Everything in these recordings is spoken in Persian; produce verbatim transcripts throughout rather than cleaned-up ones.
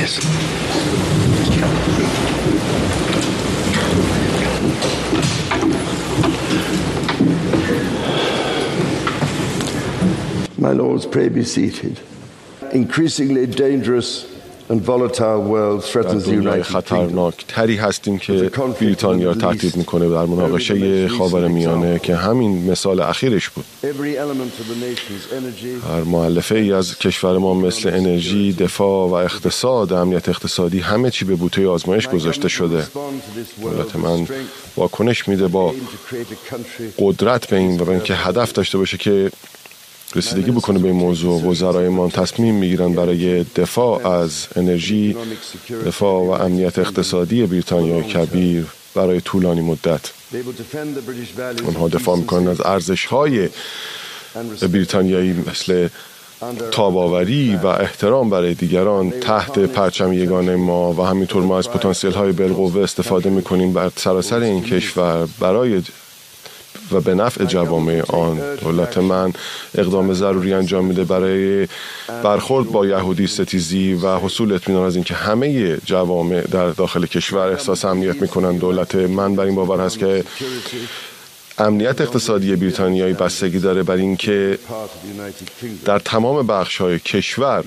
Cheers. My lords, pray be seated. Increasingly dangerous and volatile world threatens the United Kingdom. خطرناک تری هستیم که بریتانیا تهدید میکنه در مناقشه خاورمیانه که همین مثال اخیرش بود. هر مؤلفه ای از کشور ما مثل انرژی، دفاع و اقتصاد، امنیت اقتصادی، همه چی به بوته آزمایش گذاشته شده. دولت من واکنش میده با قدرت به این و به اینکه هدف داشته باشه که رسیدگی بکنه به این موضوع. وزرایمان تصمیم میگیرن برای دفاع از انرژی، دفاع و امنیت اقتصادی بریتانیای کبیر برای طولانی مدت. اونها دفاع میکنن از ارزش‌های بریتانیایی مثل تاباوری و احترام برای دیگران تحت پرچم یگانه ما و همینطور ما از پتانسیل‌های بالقوه استفاده میکنیم بر سراسر این کشور برای و به نفع جوامع آن. دولت من اقدام ضروری انجام میده برای برخورد با یهودی ستیزی و حصول اطمینان از اینکه همه جوامع در داخل کشور احساس امنیت میکنن. دولت من بر این باور هست که امنیت اقتصادی بریتانیایی بستگی داره بر اینکه در تمام بخش‌های کشور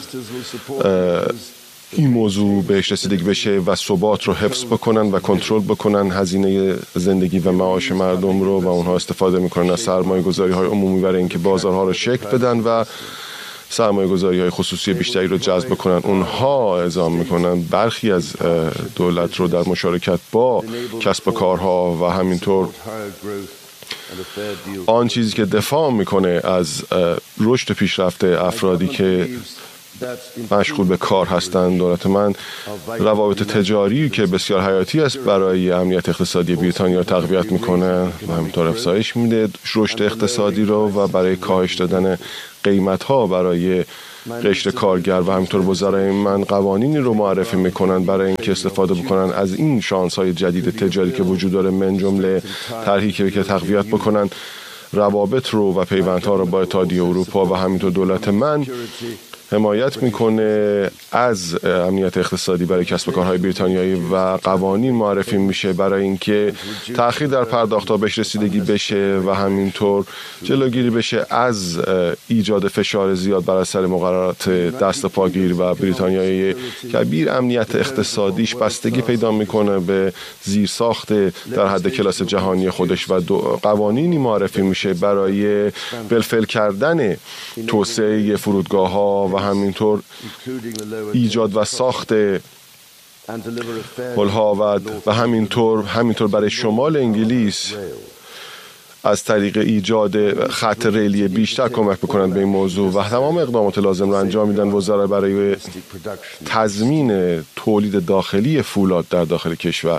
این موضوع بهش رسیدگی بشه و ثبات رو حفظ بکنن و کنترل بکنن هزینه زندگی و معاش مردم رو و اونها استفاده میکنن از سرمایه گذاری های عمومی برای اینکه بازارها رو شکل بدن و سرمایه گذاری های خصوصی بیشتری رو جذب بکنن. اونها اعزام میکنن برخی از دولت رو در مشارکت با کسب و کارها و همینطور آن چیزی که دفاع میکنه از رشد پیشرفت افرادی که مشغول به کار هستند. دولت من روابط تجاری که بسیار حیاتی است برای امنیت اقتصادی بریتانیا تقویت میکنه و همینطور افزایش میده رشد اقتصادی رو و برای کاهش دادن قیمت ها برای قشر کارگر و همینطور وزرای من قوانینی رو معرفی میکنن برای اینکه استفاده بکنن از این شانس های جدید تجاری که وجود داره، من جمله طرحی که تقویت بکنن روابط رو و پیوندها رو با اتحادیه اروپا و همینطور دولت من حمایت میکنه از امنیت اقتصادی برای کسب و کارهای بریتانیایی و قوانین معرفی میشه برای اینکه تأخیر در پرداخت‌ها بهش رسیدگی بشه و همینطور جلوگیری بشه از ایجاد فشار زیاد بر اثر مقررات دست پاگیر و بریتانیای کبیر. امنیت اقتصادیش بستگی پیدا میکنه به زیرساخت در حد کلاس جهانی خودش و قوانینی معرفی میشه برای بالفعل کردن توسعه فرودگاه‌ها و همینطور ایجاد و ساخت پل‌ها و و همینطور همینطور برای شمال انگلیس از طریق ایجاد خط ریلی بیشتر کمک بکنند به این موضوع و تمام اقدامات لازم را انجام میدن وزرا برای تضمین تولید داخلی فولاد در داخل کشور.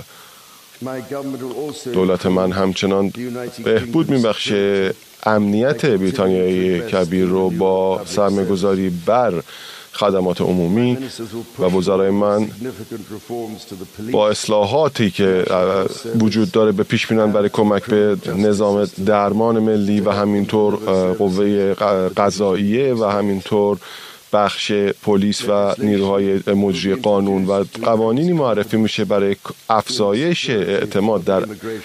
دولت من همچنان بهبود میبخشه امنیت بریتانیای کبیر رو با سرمایه‌گذاری بر خدمات عمومی و وزرای من با اصلاحاتی که وجود داره به پیش میرن برای کمک به نظام درمان ملی و همینطور قوه قضاییه و همینطور بخش پلیس و نیروهای مجری قانون و قوانینی معرفی میشه برای افزایش اعتماد در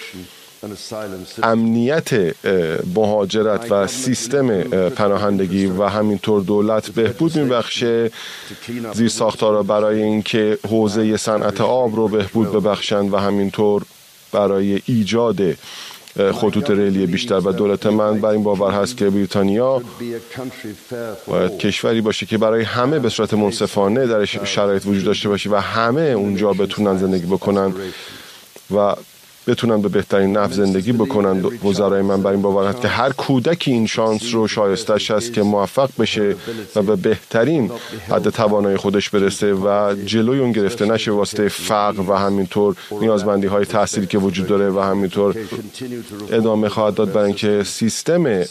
امنیت مهاجرت و سیستم پناهندگی و همینطور دولت بهبود میبخشه زیر ساختارا برای اینکه حوزه صنعت آب رو بهبود ببخشند و همینطور برای ایجاد خطوط ریلی بیشتر و دولت من بر این باور هست که بریتانیا باید کشوری باشه که برای همه به صورت منصفانه در شرایط وجود داشته باشه و همه اونجا بتونن زندگی بکنن و بتونن به بهترین نحو زندگی بکنن. وزرای من بر این باور هست که هر کودکی این شانس رو شایستش هست که موفق بشه و به بهترین حد توانایی خودش برسه و جلوی اون گرفته نشه واسطه فقر و همینطور نیازمندی های تحصیلی که وجود داره و همینطور ادامه خواهد داد برای اینکه سیستم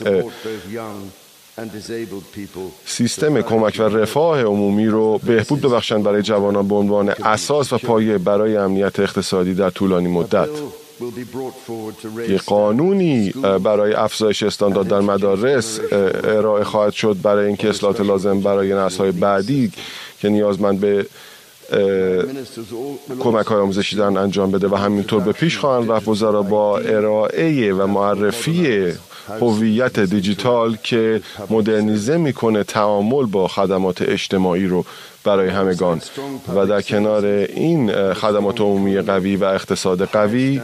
سیستم کمک و رفاه عمومی رو بهبود ببخشند برای جوانان به عنوان اساس و پایه برای امنیت اقتصادی در طولانی مدت. یک قانونی برای افزایش استاندارد در مدارس ارائه خواهد شد برای اینکه اصلاحات لازم برای نسل‌های بعدی که نیازمند به کمک های آموزشی دارن انجام بده و همینطور به پیش خواهند رفت وزرا با ارائه و معرفی هویت دیجیتال که مدرنیزه میکنه تعامل با خدمات اجتماعی رو برای همگان و در کنار این خدمات عمومی قوی و اقتصاد قوی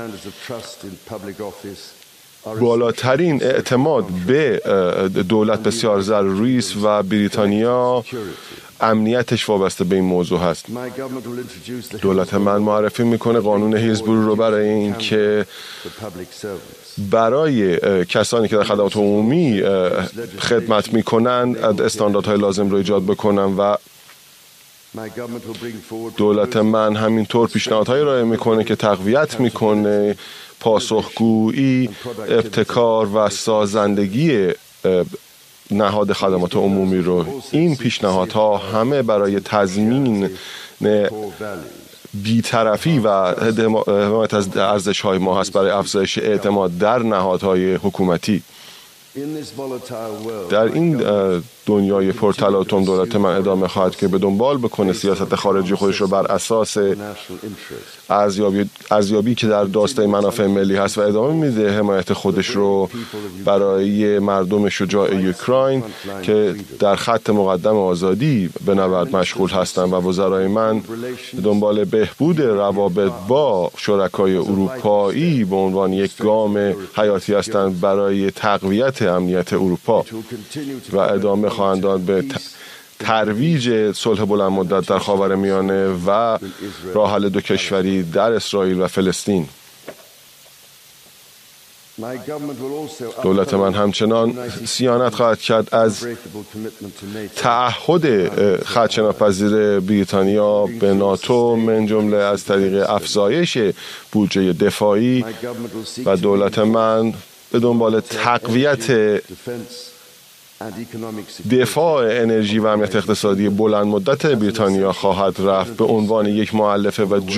بالاترین اعتماد به دولت بسیار ضروری است و بریتانیا امنیتش وابسته به این موضوع هست. دولت من معرفی میکنه قانون هیلزبورو رو برای این که برای کسانی که در خدمات عمومی خدمت میکنن استانداردهای لازم رو ایجاد بکنن و دولت من همینطور پیشنهادهایی ارائه میکنه که تقویت میکنه پاسخگویی، ابتکار و سازندگی نهاد خدمات عمومی رو. این پیشنهادها همه برای تضمین بی‌طرفی و حمایت از ارزش‌های ما هست برای افزایش اعتماد در نهادهای حکومتی. در این دنیای پرتلاطم دولت من ادامه خواهد که به دنبال بکنه سیاست خارجی خودش رو بر اساس ارزیابی, ارزیابی که در داشته منافع ملی هست و ادامه میده حمایت خودش رو برای مردم شجاع اوکراین که در خط مقدم آزادی به نبرد مشغول هستند و وزرای من به دنبال بهبود روابط با شرکای اروپایی به عنوان یک گام حیاتی هستند برای تقویت امنیت اروپا و ادامه خواهند داد به ترویج صلح بلند مدت در خاورمیانه و راه حل دو کشوری در اسرائیل و فلسطین. دولت من همچنان صیانت خواهد کرد از تعهد خدشه‌ناپذیر بریتانیا به ناتو من جمله از طریق افزایش بودجه دفاعی و دولت من به دنبال تقویت دفاع انرژی و امنیت اقتصادی بلند مدت بریتانیا خواهد رفت به عنوان یک مؤلفه و